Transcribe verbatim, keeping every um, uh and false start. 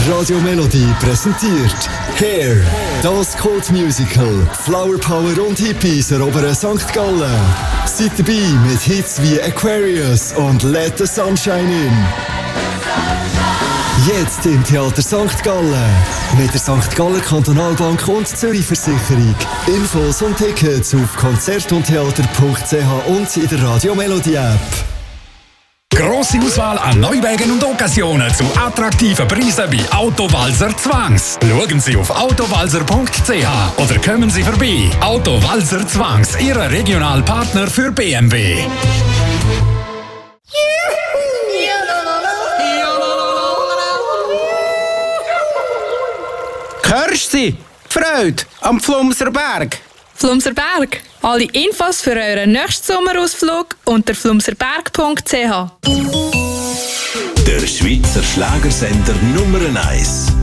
Radio Melody präsentiert Hair, das Kultmusical. Flower Power und Hippies erobern Sankt Gallen. Seid dabei mit Hits wie Aquarius und Let the Sunshine In. Jetzt im Theater Sankt Gallen. Mit der Sankt Galler Kantonalbank und Zürich Versicherung. Infos und Tickets auf konzert und theater punkt c h und in der Radio Melody App. Grosse Auswahl an Neuwagen und Occasionen zu attraktiven Preisen bei Autowalzer Zwangs. Schauen Sie auf autowalzer punkt c h oder kommen Sie vorbei. Autowalzer Zwangs, Ihr Regionalpartner für B M W. Hörst du sie? Freude am Flumser Berg. Flumser Berg. Alle Infos für euren nächsten Sommerausflug unter flumserberg punkt c h. Der Schweizer Schlagersender Nummer eins.